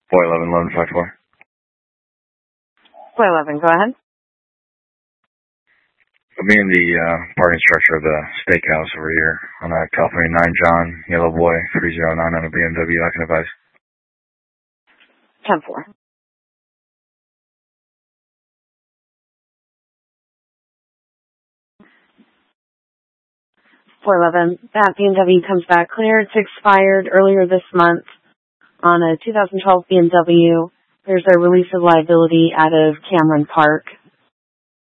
411 1154. 411, go ahead. I'll be in the parking structure of the steakhouse over here on California 9 John, Yellow Boy, 309 on a BMW. I can advise. 10-4. That BMW comes back clear. It's expired earlier this month on a 2012 BMW. There's a release of liability out of Cameron Park.